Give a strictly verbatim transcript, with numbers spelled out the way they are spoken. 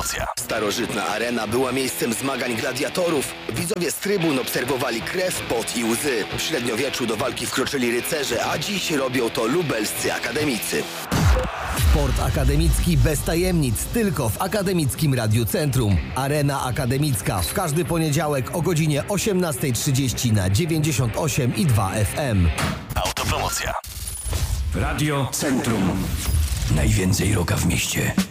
Autopromocja. Starożytna arena była miejscem zmagań gladiatorów. Widzowie z trybun obserwowali krew, pot i łzy. W średniowieczu do walki wkroczyli rycerze, a dziś robią to lubelscy akademicy. Sport akademicki bez tajemnic, tylko w Akademickim Radiu Centrum. Arena Akademicka w każdy poniedziałek o godzinie osiemnasta trzydzieści na dziewięćdziesiąt osiem i dwa F M. Autopromocja. Radio Centrum. Najwięcej rocka w mieście.